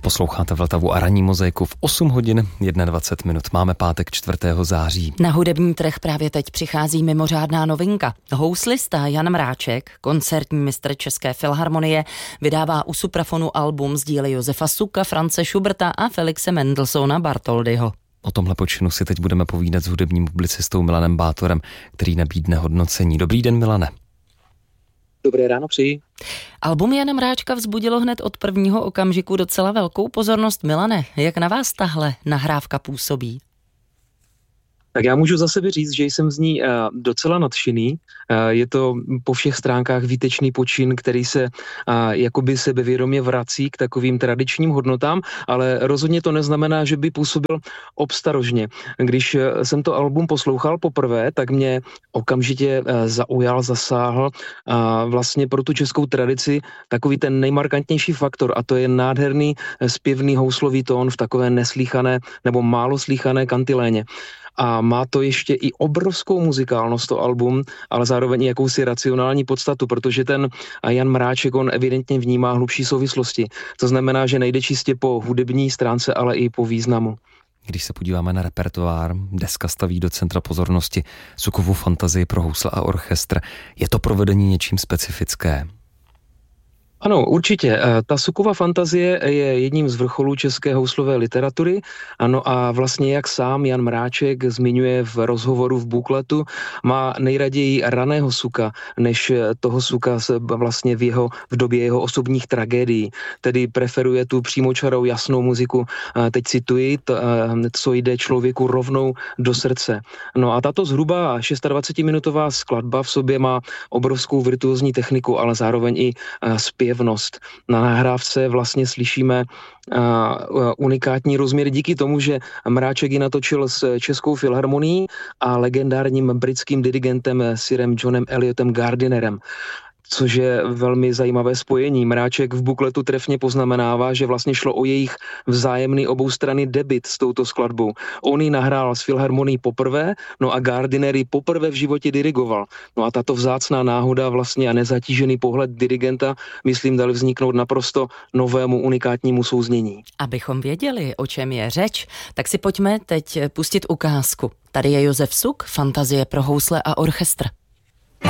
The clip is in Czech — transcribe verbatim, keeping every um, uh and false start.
Posloucháte Vltavu a ranní mozaiku v osm hodin dvacet jedna minut. Máme pátek čtvrtého září. Na hudební trh právě teď přichází mimořádná novinka. Houslista Jan Mráček, koncertní mistr České filharmonie, vydává u suprafonu album z díly Josefa Suka, Franze Schuberta a Felixe Mendelssohna Bartholdyho. O tomhle počinu si teď budeme povídat s hudebním publicistou Milanem Bátorem, který nabídne hodnocení. Dobrý den, Milane. Dobré ráno, přeji. Album Jana Mráčka vzbudilo hned od prvního okamžiku docela velkou pozornost. Milane, jak na vás tahle nahrávka působí? Tak já můžu za sebe říct, že jsem z ní docela nadšený. Je to po všech stránkách výtečný počin, který se jakoby sebevědomě vrací k takovým tradičním hodnotám, ale rozhodně to neznamená, že by působil obstarožně. Když jsem to album poslouchal poprvé, tak mě okamžitě zaujal, zasáhl vlastně pro tu českou tradici takový ten nejmarkantnější faktor, a to je nádherný zpěvný houslový tón v takové neslýchané nebo málo slýchané kantiléně. A má to ještě i obrovskou muzikálnost, to album, ale zároveň i jakousi racionální podstatu, protože ten Jan Mráček, on evidentně vnímá hlubší souvislosti. To znamená, že nejde čistě po hudební stránce, ale i po významu. Když se podíváme na repertoár, deska staví do centra pozornosti Sukovu fantazii pro housle a orchestr. Je to provedení něčím specifické? Ano, určitě. Ta Sukova fantazie je jedním z vrcholů české houslové literatury. Ano, a vlastně jak sám Jan Mráček zmiňuje v rozhovoru v Bukletu, má nejraději raného Suka, než toho Suka se vlastně v, jeho, v době jeho osobních tragédií. Tedy preferuje tu přímočarou jasnou muziku, teď cituji, to, co jde člověku rovnou do srdce. No a tato zhruba dvacetšestiminutová skladba v sobě má obrovskou virtuózní techniku, ale zároveň i zpěv. Na nahrávce vlastně slyšíme uh, unikátní rozměr díky tomu, že Mráček ji natočil s Českou filharmonií a legendárním britským dirigentem sirem Johnem Eliotem Gardinerem, což je velmi zajímavé spojení. Mráček v Bukletu trefně poznamenává, že vlastně šlo o jejich vzájemný oboustranný debut s touto skladbou. On ji nahrál s filharmonií poprvé, no a Gardiner ji poprvé v životě dirigoval. No a tato vzácná náhoda vlastně a nezatížený pohled dirigenta, myslím, dal vzniknout naprosto novému unikátnímu souznění. Abychom věděli, o čem je řeč, tak si pojďme teď pustit ukázku. Tady je Josef Suk, fantazie pro housle a orchestr.